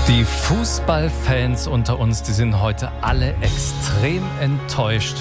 Die Fußballfans unter uns, die sind heute alle extrem enttäuscht.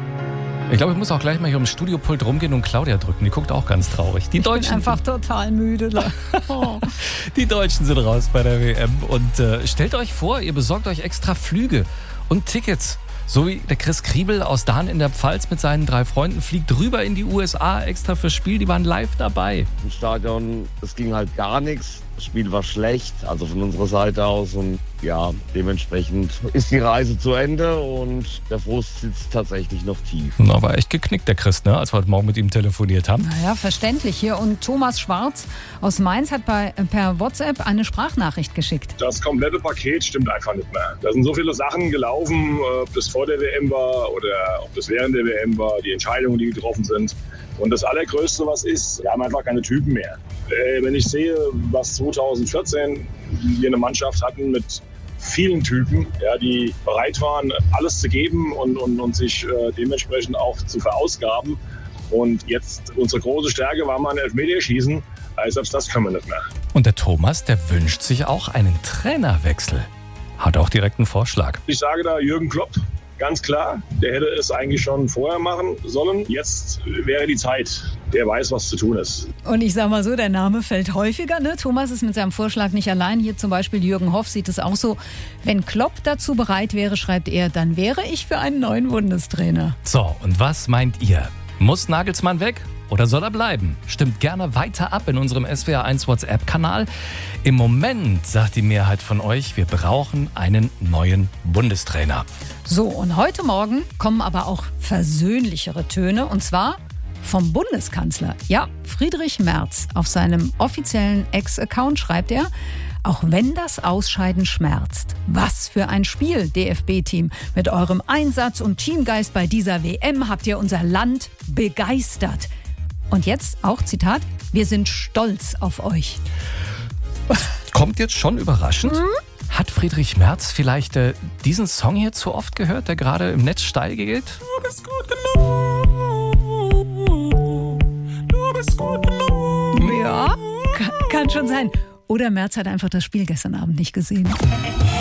Ich glaube, ich muss auch gleich mal hier ums Studiopult rumgehen und Claudia drücken. Die guckt auch ganz traurig. Die Deutschen, ich bin einfach total müde. Oh. Die Deutschen sind raus bei der WM. Und stellt euch vor, ihr besorgt euch extra Flüge und Tickets. So wie der Chris Kriebel aus Dahn in der Pfalz mit seinen 3 Freunden fliegt rüber in die USA extra fürs Spiel. Die waren live dabei. Im Stadion, es ging halt gar nichts. Das Spiel war schlecht, also von unserer Seite aus. Und ja, dementsprechend ist die Reise zu Ende und der Frust sitzt tatsächlich noch tief. Na, war echt geknickt, der Chris, ne, als wir heute Morgen mit ihm telefoniert haben. Naja, verständlich hier. Und Thomas Schwarz aus Mainz hat per WhatsApp eine Sprachnachricht geschickt. Das komplette Paket stimmt einfach nicht mehr. Da sind so viele Sachen gelaufen, ob das vor der WM war oder ob das während der WM war, die Entscheidungen, die getroffen sind. Und das Allergrößte, was ist, wir haben einfach keine Typen mehr. Wenn ich sehe, was 2014 wir eine Mannschaft hatten mit vielen Typen, ja, die bereit waren, alles zu geben und sich dementsprechend auch zu verausgaben. Und jetzt unsere große Stärke war mal ein Elfmeterschießen. Also selbst das können wir nicht mehr. Und der Thomas, der wünscht sich auch einen Trainerwechsel. Hat auch direkt einen Vorschlag. Ich sage da Jürgen Klopp. Ganz klar, der hätte es eigentlich schon vorher machen sollen. Jetzt wäre die Zeit. Der weiß, was zu tun ist. Und ich sage mal so, der Name fällt häufiger. Ne? Thomas ist mit seinem Vorschlag nicht allein. Hier zum Beispiel Jürgen Hoff sieht es auch so. Wenn Klopp dazu bereit wäre, schreibt er, dann wäre ich für einen neuen Bundestrainer. So, und was meint ihr? Muss Nagelsmann weg? Oder soll er bleiben? Stimmt gerne weiter ab in unserem SWR1 WhatsApp-Kanal. Im Moment sagt die Mehrheit von euch, wir brauchen einen neuen Bundestrainer. So, und heute Morgen kommen aber auch versöhnlichere Töne. Und zwar vom Bundeskanzler. Ja, Friedrich Merz. Auf seinem offiziellen Ex-Account schreibt er, auch wenn das Ausscheiden schmerzt. Was für ein Spiel, DFB-Team. Mit eurem Einsatz und Teamgeist bei dieser WM habt ihr unser Land begeistert. Und jetzt auch Zitat, wir sind stolz auf euch. Kommt jetzt schon überraschend? Hat Friedrich Merz vielleicht diesen Song hier zu oft gehört, der gerade im Netz steil geht? Du bist gut genug. Du bist gut genug. Ja, kann schon sein. Oder Merz hat einfach das Spiel gestern Abend nicht gesehen.